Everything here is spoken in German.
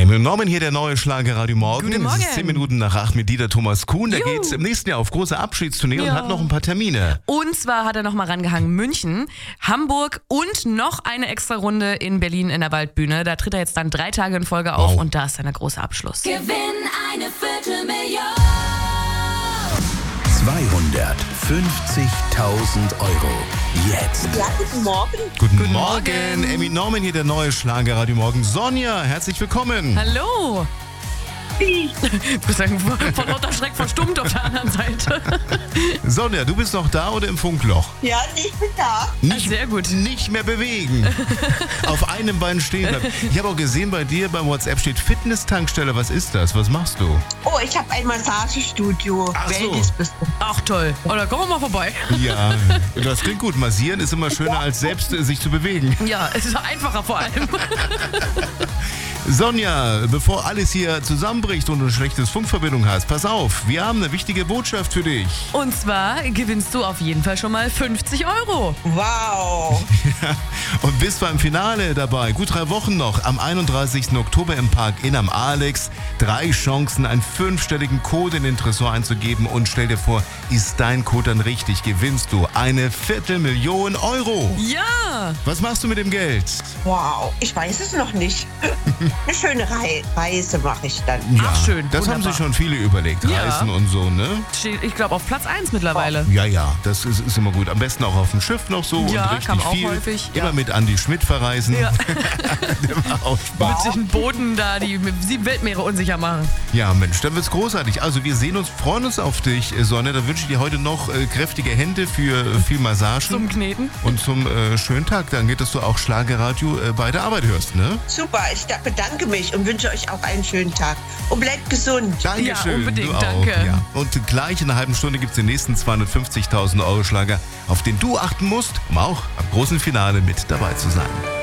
Emil Norman hier, der neue Schlager Radio Morgen. Guten Morgen. Es ist 10 Minuten nach 8 mit Dieter Thomas Kuhn. Der Juhu. geht im nächsten Jahr auf große Abschiedstournee und hat noch ein paar Termine. Und zwar hat er nochmal rangehangen München, Hamburg und noch eine extra Runde in Berlin in der Waldbühne. Da tritt er jetzt dann 3 Tage in Folge auf und da ist dann der große Abschluss. Gewinn eine Viertelmillion. 250.000 Euro. Jetzt. Ja, guten Morgen. Guten Morgen. Emil Norman hier, der neue Schlager Radio Morgen. Sonja, herzlich willkommen. Hallo. Du bist von lauter Schreck verstummt auf der anderen Seite. Sonja, du bist noch da oder im Funkloch? Ja, ich bin da. Sehr gut. Nicht mehr bewegen. Auf einem Bein stehen bleiben. Ich habe auch gesehen, bei dir beim WhatsApp steht Fitness-Tankstelle. Was ist das? Was machst du? Oh, ich habe ein Massagestudio. Ach so. Wellness bestimmt. Ach toll. Oder komm mal vorbei. Ja, das klingt gut. Massieren ist immer schöner, als selbst sich zu bewegen. Ja, es ist einfacher vor allem. Sonja, bevor alles hier zusammenbricht und du eine schlechte Funkverbindung hast, pass auf, wir haben eine wichtige Botschaft für dich. Und zwar gewinnst du auf jeden Fall schon mal 50 Euro. Wow. Und bist beim Finale dabei. Gut 3 Wochen noch. Am 31. Oktober im Park Inn am Alex. 3 Chancen, einen 5-stelligen Code in den Tresor einzugeben. Und stell dir vor, ist dein Code dann richtig, gewinnst du eine Viertelmillion Euro. Ja. Was machst du mit dem Geld? Wow. Ich weiß es noch nicht. Eine schöne Reise mache ich dann. Ach, schön. Das haben Wunderbar. sich schon viele überlegt. Ja. Reisen und so, ne? Steht, ich glaube, auf Platz 1 mittlerweile. Ja, das ist immer gut. Am besten auch auf dem Schiff noch so Ja, und richtig kam auch viel. häufig, Immer ja. mit Andi Schmidt verreisen. Ja. Der war auch Spaß. Mit sich Booten da, die 7 Weltmeere unsicher machen. Ja, Mensch, dann wird's großartig. Also wir sehen uns, freuen uns auf dich, Sonne. Dann wünsche ich dir heute noch kräftige Hände für viel Massagen. Zum Kneten. Und zum schönen Tag. Dann geht, dass du auch Schlagerradio bei der Arbeit hörst, ne? Super, ich bedanke mich und wünsche euch auch einen schönen Tag. Und bleibt gesund. Dankeschön. Ja, unbedingt, du auch. danke. Ja. Und gleich in einer halben Stunde gibt's den nächsten 250.000 Euro Schlager, auf den du achten musst, um auch am großen Finale mit dabei zu sein.